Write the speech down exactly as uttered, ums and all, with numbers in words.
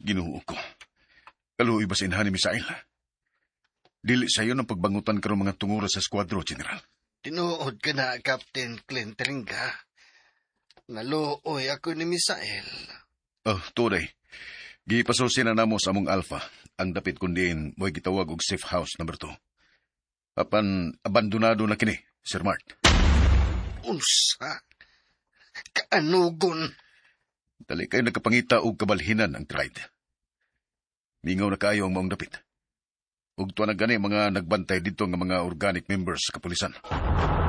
Ginoo ko. Kaluoy ba sa inhan ni Misael? Dili sayo ng pagbangutan karong mga tungura sa skwadro, General. Tinuod ka na, Captain Clint Ringa. Naluoy ako ni Misael. Oh, tuday. Gipasosin na namo sa among Alpha. Ang dapit kundin mo'y gitawag og safe house number two. Apan abandonado na kini, Sir Mart. Unsa? Kaanugon? Dali kayo nagkapangita og kabalhinan ang tride. Mingaw na kayo ang maong dapit. Ug tuwa na gani mga nagbantay dito nga mga organic members sa kapulisan.